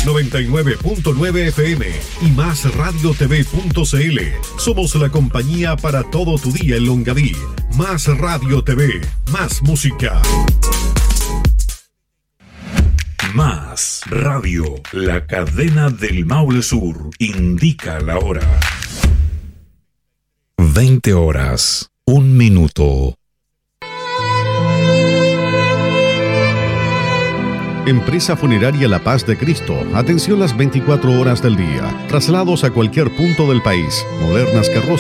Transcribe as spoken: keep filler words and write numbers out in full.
noventa y nueve punto nueve F M y más radio t v punto c l. Somos la compañía para todo tu día en Longaví. Más Radio T V, más música. Más Radio, la cadena del Maule Sur, indica la hora. veinte horas, un minuto. Empresa Funeraria La Paz de Cristo. Atención las veinticuatro horas del día. Traslados a cualquier punto del país. Modernas carrozas